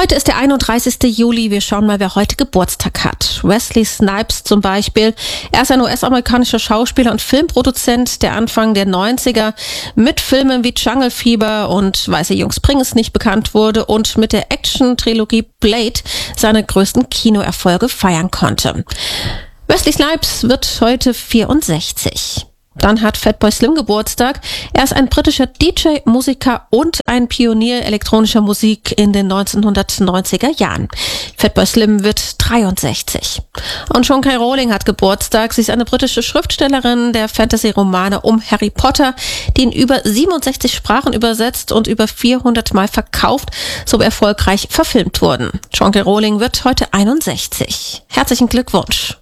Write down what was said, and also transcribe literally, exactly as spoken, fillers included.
Heute ist der einunddreißigste Juli. Wir schauen mal, wer heute Geburtstag hat. Wesley Snipes zum Beispiel. Er ist ein U S-amerikanischer Schauspieler und Filmproduzent, der Anfang der neunziger mit Filmen wie Jungle Fever und Weiße Jungs bringen es nicht bekannt wurde und mit der Action-Trilogie Blade seine größten Kinoerfolge feiern konnte. Wesley Snipes wird heute vierundsechzig. Dann hat Fatboy Slim Geburtstag. Er ist ein britischer D J, Musiker und ein Pionier elektronischer Musik in den neunzehnhundertneunziger Jahren. Fatboy Slim wird dreiundsechzig. Und Joan K. Rowling hat Geburtstag. Sie ist eine britische Schriftstellerin der Fantasy-Romane um Harry Potter, die in über siebenundsechzig Sprachen übersetzt und über vierhundert Mal verkauft, sowie erfolgreich verfilmt wurden. Joan K. Rowling wird heute einundsechzig. Herzlichen Glückwunsch.